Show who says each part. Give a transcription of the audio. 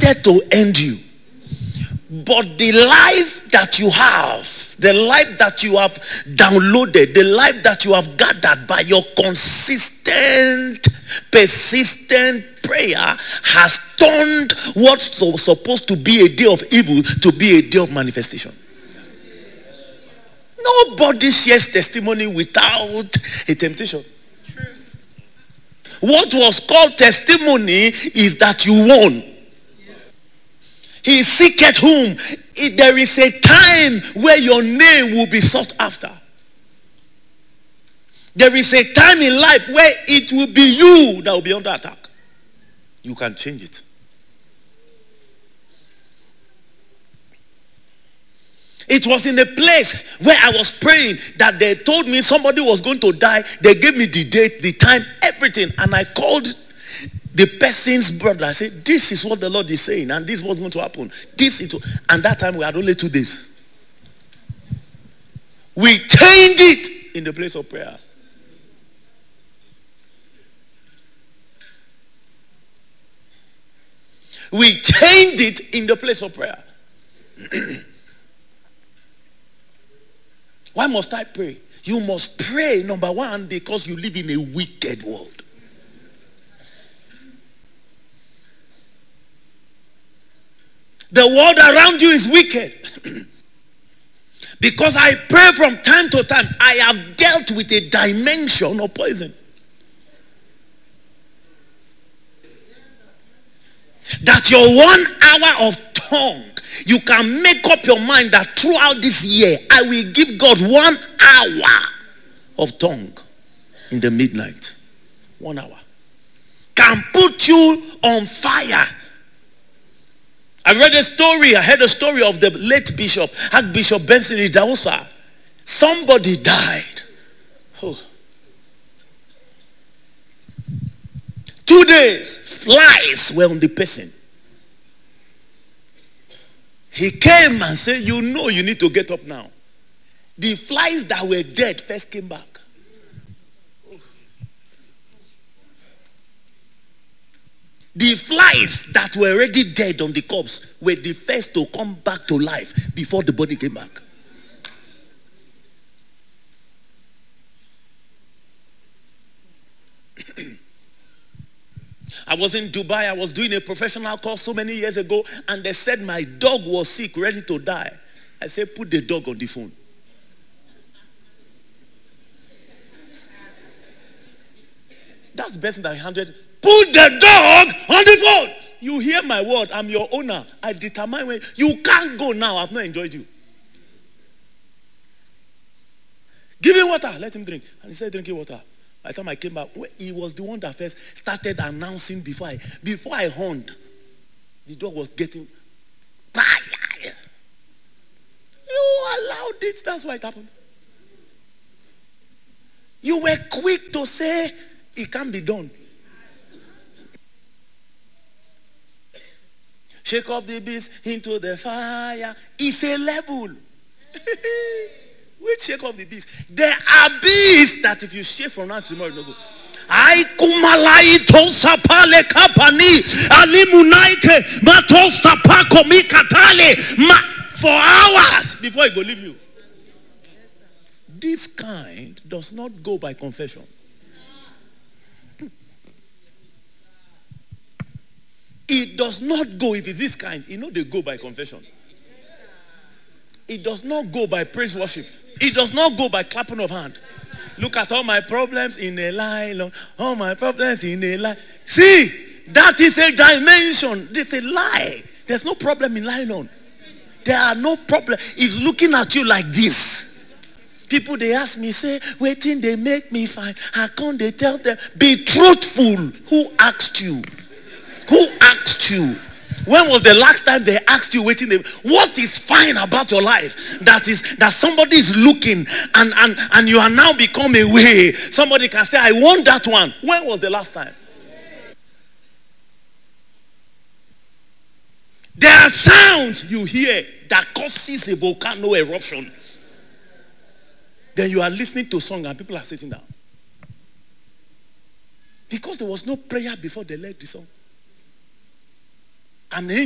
Speaker 1: wanted to end you. But the life that you have, the life that you have downloaded, the life that you have gathered by your consistent, persistent prayer has turned what's supposed to be a day of evil to be a day of manifestation. Nobody shares testimony without a temptation. True. What was called testimony is that you won. Yes. He seeketh whom? There is a time where your name will be sought after. There is a time in life where it will be you that will be under attack. You can change it. It was in a place where I was praying that they told me somebody was going to die. They gave me the date, the time, everything. And I called the person's brother. I said, this is what the Lord is saying. And this was going to happen. And that time we had only 2 days. We changed it in the place of prayer. We changed it in the place of prayer. Why must I pray? You must pray, number one, because you live in a wicked world. The world around you is wicked. Because I pray from time to time, I have dealt with a dimension of poison. That your 1 hour of tongue, you can make up your mind that throughout this year, I will give God 1 hour of tongue in the midnight. 1 hour. Can put you on fire. I heard a story of the late Bishop, Archbishop Benson Idahosa. Somebody died. Oh. 2 days, flies were on the person. He came and said, you know you need to get up now. The flies that were dead first came back. The flies that were already dead on the corpse were the first to come back to life before the body came back. I was in Dubai. I was doing a professional course so many years ago, and they said my dog was sick, ready to die. I said, put the dog on the phone. That's the best thing that I handled. Put the dog on the phone. You hear my word. I'm your owner. I determine when. You can't go now. I've not enjoyed you. Give him water. Let him drink. And he said, drinking water. By the time I came back, he was the one that first started announcing before I horned. The dog was getting. You allowed it. That's why it happened. You were quick to say it can't be done. Shake off the beast into the fire. It's a level. Which shake off the beast? There are beasts that if you shake from now to tomorrow, no go. I kumalai tosa pale kapani alimunaike matosa pako mikatale for hours before he go leave you. This kind does not go by confession. It does not go, if it's this kind, they go by confession. It does not go by praise worship. It does not go by clapping of hand. Look at all my problems in a lie. All my problems in a lie. See, that is a dimension. It's a lie. There's no problem in lying on. There are no problem. It's looking at you like this. People, they ask me, say, waiting, they make me fine. How come they tell them? Be truthful. Who asked you? Who asked you? When was the last time they asked you waiting? What is fine about your life? That somebody is looking and you are now become a way. Somebody can say, I want that one. When was the last time? There are sounds you hear that causes a volcano eruption. Then you are listening to a song and people are sitting down. Because there was no prayer before they led the song. And